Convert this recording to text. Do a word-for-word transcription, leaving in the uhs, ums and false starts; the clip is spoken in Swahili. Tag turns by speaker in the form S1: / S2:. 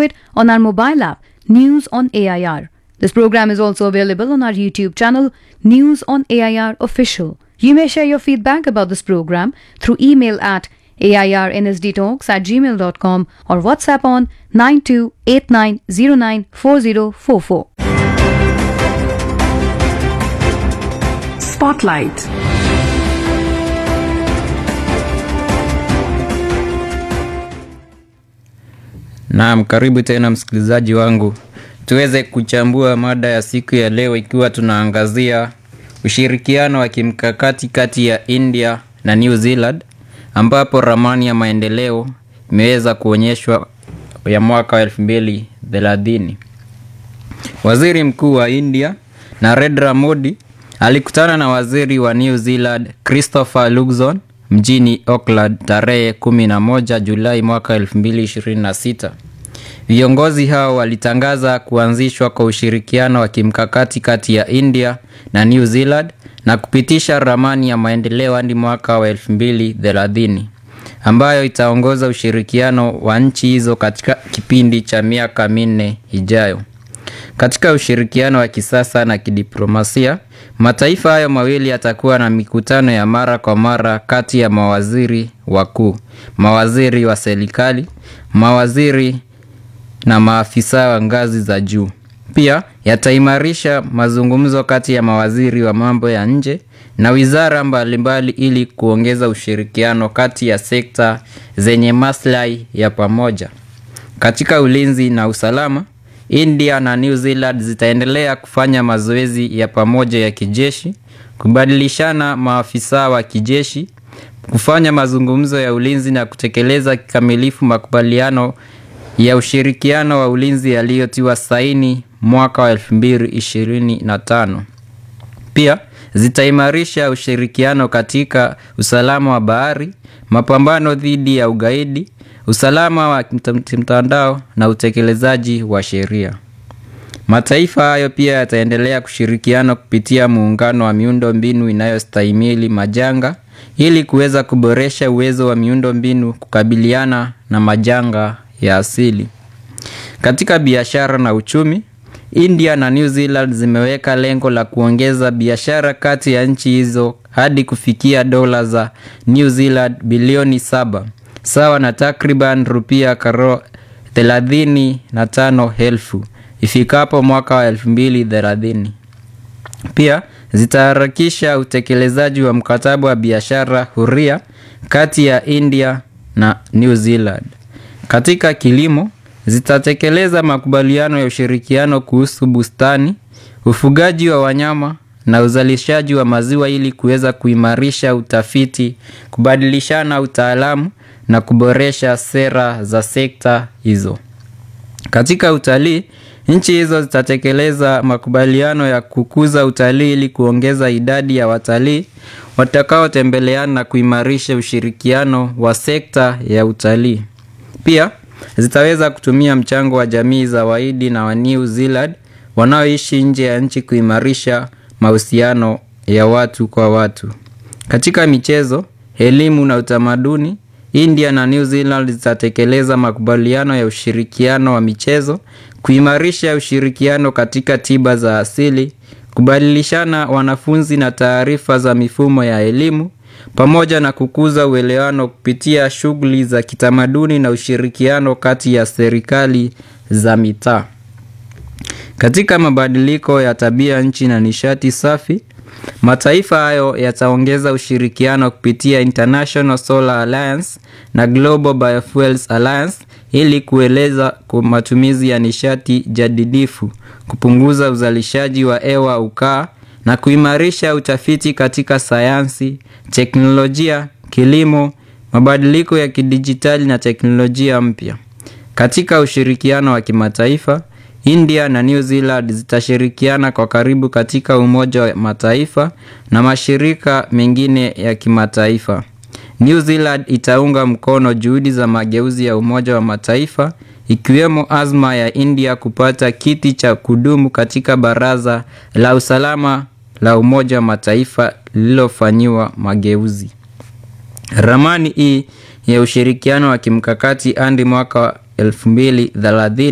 S1: it on our mobile app, News on A I R. This program is also available on our YouTube channel, News on A I R Official. You may share your feedback about this program through email at airnsdtalks at gmail dot com or WhatsApp on nine two eight nine zero nine four zero four four.
S2: Spotlight.
S3: Naam, karibu tena msikilizaji wangu. Tuweze kuchambua mada ya siku ya leo ikiwa tunaangazia ushirikiano wa kimkakati kati ya India na New Zealand, ambapo ramani ya maendeleo imeweza kuonyeshwa ya mwaka wa elfu mbili thelathini. Waziri Mkuu wa India Narendra Modi alikutana na waziri wa New Zealand Christopher Luxon mjini Auckland tarehe kumi na moja Julai mwaka elfu mbili ishirini na sita. Viongozi hao walitangaza kuanzishwa kwa ushirikiano wa kimkakati kati ya India na New Zealand na kupitisha ramani ya maendeleo hadi mwaka wa elfu mbili thelathini, ambayo itaongoza ushirikiano wa nchi hizo katika kipindi cha miaka minne ijayo. Katika ushirikiano wa kisasa na kidiplomasia, mataifa hayo mawili yatakuwa na mikutano ya mara kwa mara kati ya mawaziri wakuu, mawaziri wa serikali, mawaziri na maafisa wa ngazi za juu. Pia yataimarisha mazungumzo kati ya mawaziri wa mambo ya nje na wizara mbalimbali ili kuongeza ushirikiano kati ya sekta zenye maslahi ya pamoja. Katika ulinzi na usalama, India na New Zealand zitaendelea kufanya mazoezi ya pamoja ya kijeshi, kubadilishana maafisa wa kijeshi, kufanya mazungumzo ya ulinzi na kutekeleza kikamilifu makubaliano ya ushirikiano wa ulinzi yaliyotiwa saini mwaka wa elfu mbili ishirini na tano. Pia zitaimarisha ushirikiano katika usalama wa bahari, mapambano dhidi ya ugaidi, usalama wa mtandao na utekelezaji wa sheria. Mataifa hayo pia yataendelea kushirikiana kupitia muungano wa miundo mbinu inayostahimili majanga ili kuweza kuboresha uwezo wa miundo mbinu kukabiliana na majanga ya asili. Katika biashara na uchumi, India na New Zealand zimeweka lengo la kuongeza biashara kati ya nchi hizo hadi kufikia dola za New Zealand bilioni saba, sawa na takriban rupia karo thelathini na tano elfu ifikapo mwaka wa elfu mbili thelathini. Pia zitaharakisha utekelezaji wa mkataba wa biashara huria kati ya India na New Zealand. Katika kilimo, zitatekeleza makubaliano ya ushirikiano kuhusu bustani, ufugaji wa wanyama na uzalishaji wa maziwa ili kuweza kuimarisha utafiti, kubadilishana utaalamu na kuboresha sera za sekta hizo. Katika utalii, nchi hizo zitatekeleza makubaliano ya kukuza utalii ili kuongeza idadi ya watalii watakaotembeleana na kuimarisha ushirikiano wa sekta ya utalii. Pia zitaweza kutumia mchango wa jamii za Wahindi na wa New Zealand wanaoishi nje ya nchi kuimarisha mahusiano ya watu kwa watu. Katika michezo, elimu na utamaduni, India na New Zealand zitatekeleza makubaliano ya ushirikiano wa michezo, kuimarisha ushirikiano katika tiba za asili, kubadilishana wanafunzi na taarifa za mifumo ya elimu, pamoja na kukuza uelewano kupitia shughuli za kitamaduni na ushirikiano kati ya serikali za mitaa. Katika mabadiliko ya tabia nchi na nishati safi, mataifa hayo yataongeza ushirikiano kupitia International Solar Alliance na Global Biofuels Alliance ili kueleza kwa matumizi ya nishati jadidifu, kupunguza uzalishaji wa hewa ukaa na kuimarisha utafiti katika sayansi, teknolojia, kilimo, mabadiliko ya kidijitali na teknolojia mpya. Katika ushirikiano wa kimataifa, India na New Zealand zitashirikiana kwa karibu katika Umoja wa Mataifa na mashirika mengine ya kimataifa. New Zealand itaunga mkono juhudi za mageuzi ya Umoja wa Mataifa, ikiwemo azma ya India kupata kiti cha kudumu katika Baraza la Usalama la Umoja wa Mataifa lililofanyiwa mageuzi. Ramani hii ya ushirikiano wa kimkakati hadi mwaka wa elfu mbili thelathini